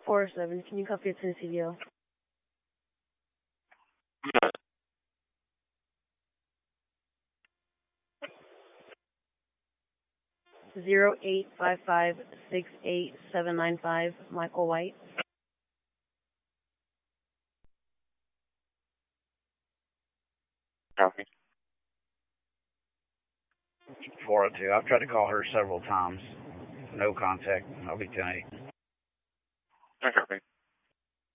407, can you copy it to the CDL? 085568795, Michael White. Copy. 402. I've tried to call her several times. No contact. I'll be 10-8. I copy.